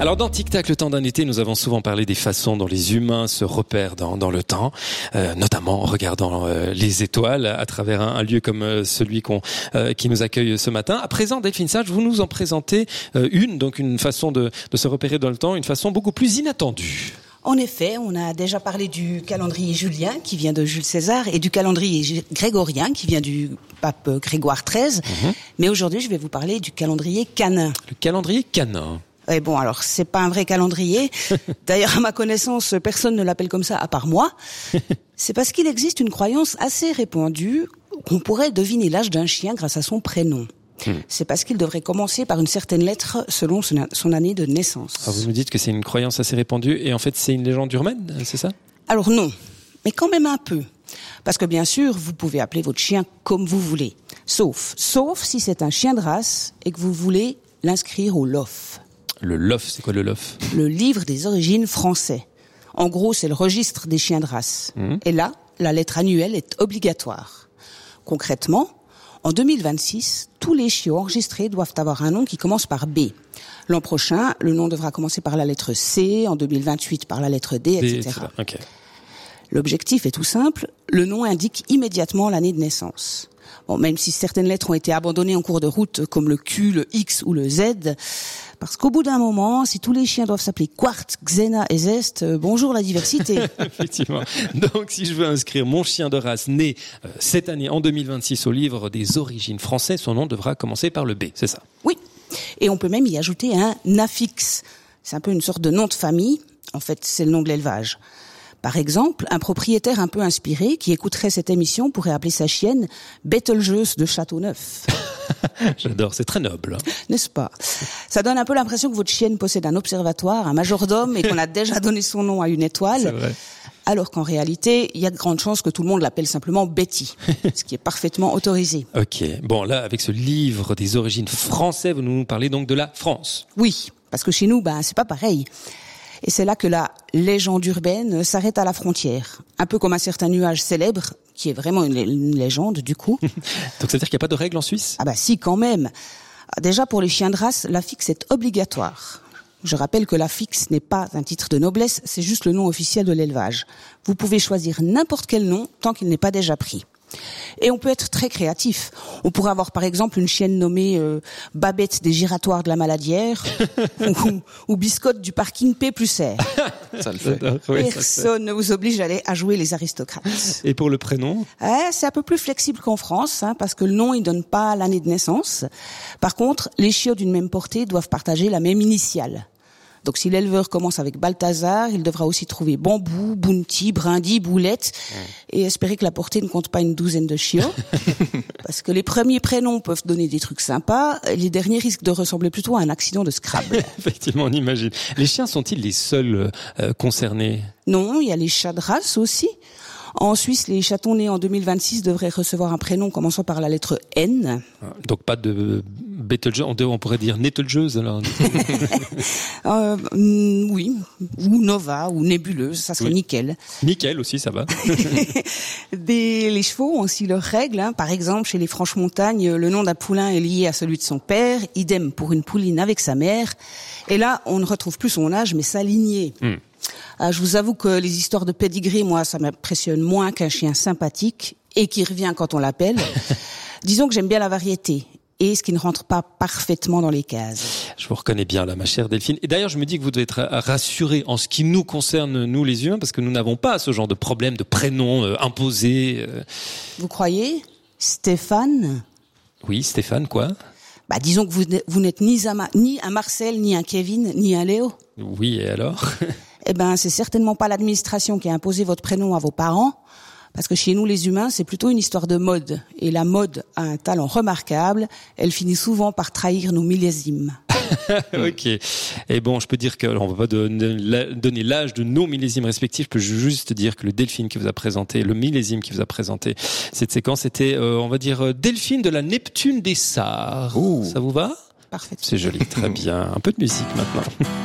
Alors dans Tic Tac, le temps d'un été, nous avons souvent parlé des façons dont les humains se repèrent dans le temps, notamment en regardant les étoiles à travers un lieu comme celui qui nous accueille ce matin. À présent, Delphine Sage, vous nous en présentez une façon de se repérer dans le temps, une façon beaucoup plus inattendue. En effet, on a déjà parlé du calendrier julien qui vient de Jules César et du calendrier grégorien qui vient du pape Grégoire XIII. Mais aujourd'hui, je vais vous parler du calendrier canin. Le calendrier canin. Et bon, alors, c'est pas un vrai calendrier. D'ailleurs, à ma connaissance, personne ne l'appelle comme ça à part moi. C'est parce qu'il existe une croyance assez répandue qu'on pourrait deviner l'âge d'un chien grâce à son prénom. C'est parce qu'il devrait commencer par une certaine lettre selon son année de naissance. Alors vous me dites que c'est une croyance assez répandue et en fait c'est une légende urbaine, c'est ça ? Alors non, mais quand même un peu. Parce que bien sûr, vous pouvez appeler votre chien comme vous voulez. Sauf si c'est un chien de race et que vous voulez l'inscrire au LOF. Le LOF, c'est quoi le LOF ? Le livre des origines français. En gros, c'est le registre des chiens de race. Et là, la lettre annuelle est obligatoire. Concrètement, en 2026, tous les chiots enregistrés doivent avoir un nom qui commence par B. L'an prochain, le nom devra commencer par la lettre C, en 2028 par la lettre D, etc. Okay. L'objectif est tout simple, le nom indique immédiatement l'année de naissance. Bon, même si certaines lettres ont été abandonnées en cours de route, comme le Q, le X ou le Z, parce qu'au bout d'un moment, si tous les chiens doivent s'appeler Quart, Xena et Zest, bonjour la diversité. Effectivement. Donc, si je veux inscrire mon chien de race né cette année, en 2026, au livre des origines français, son nom devra commencer par le B, c'est ça ? Oui. Et on peut même y ajouter un affixe. C'est un peu une sorte de nom de famille. En fait, c'est le nom de l'élevage. Par exemple, un propriétaire un peu inspiré qui écouterait cette émission pourrait appeler sa chienne Betelgeuse de Châteauneuf. J'adore, c'est très noble. N'est-ce pas ? Ça donne un peu l'impression que votre chienne possède un observatoire, un majordome et qu'on a déjà donné son nom à une étoile. C'est vrai. Alors qu'en réalité, il y a de grandes chances que tout le monde l'appelle simplement Betty, ce qui est parfaitement autorisé. Ok, bon là, avec ce livre des origines français, vous nous parlez donc de la France. Oui, parce que chez nous, c'est pas pareil. Et c'est là que la légende urbaine s'arrête à la frontière. Un peu comme un certain nuage célèbre, qui est vraiment une légende, du coup. Donc ça veut dire qu'il n'y a pas de règles en Suisse ? Ah si, quand même. Déjà, pour les chiens de race, l'affixe est obligatoire. Je rappelle que l'affixe n'est pas un titre de noblesse, c'est juste le nom officiel de l'élevage. Vous pouvez choisir n'importe quel nom, tant qu'il n'est pas déjà pris. Et on peut être très créatif. On pourrait avoir par exemple une chienne nommée Babette des giratoires de la Maladière ou Biscotte du parking P plus R. Ça le fait. Oui, personne ne vous oblige à jouer les aristocrates. Et pour le prénom ? C'est un peu plus flexible qu'en France, parce que le nom il donne pas l'année de naissance. Par contre, les chiots d'une même portée doivent partager la même initiale. Donc si l'éleveur commence avec Balthazar, il devra aussi trouver Bambou, Bounty, Brindy, Boulette et espérer que la portée ne compte pas une douzaine de chiots. Parce que les premiers prénoms peuvent donner des trucs sympas, les derniers risquent de ressembler plutôt à un accident de Scrabble. Effectivement, on imagine. Les chiens sont-ils les seuls concernés ? Non, il y a les chats de race aussi. En Suisse, les chatons nés en 2026 devraient recevoir un prénom commençant par la lettre N. Donc pas de Betelgeuse, on pourrait dire Netelgeuse alors. Oui, ou Nova, ou Nébuleuse, ça serait nickel. Nickel aussi, ça va. Les chevaux ont aussi leurs règles. Par exemple, chez les Franches-Montagnes, le nom d'un poulain est lié à celui de son père, idem pour une pouline avec sa mère. Et là, on ne retrouve plus son âge, mais sa lignée. Je vous avoue que les histoires de pedigree, moi, ça m'impressionne moins qu'un chien sympathique et qui revient quand on l'appelle. Disons que j'aime bien la variété et ce qui ne rentre pas parfaitement dans les cases. Je vous reconnais bien là, ma chère Delphine. Et d'ailleurs, je me dis que vous devez être rassurée en ce qui nous concerne, nous les humains, parce que nous n'avons pas ce genre de problème de prénom imposé. Vous croyez ? Stéphane ? Oui, Stéphane, quoi ? Disons que vous n'êtes ni un Marcel, ni un Kevin, ni un Léo. Oui, et alors ? C'est certainement pas l'administration qui a imposé votre prénom à vos parents, parce que chez nous, les humains, c'est plutôt une histoire de mode. Et la mode a un talent remarquable, elle finit souvent par trahir nos millésimes. Ok. Et bon, je peux dire qu'on va pas donner l'âge de nos millésimes respectifs. Je peux juste dire que le Delphine qui vous a présenté, le millésime qui vous a présenté cette séquence était, on va dire, Delphine de la Neptune des Sarres. Ça vous va ? Parfait. C'est joli, très bien. Un peu de musique maintenant.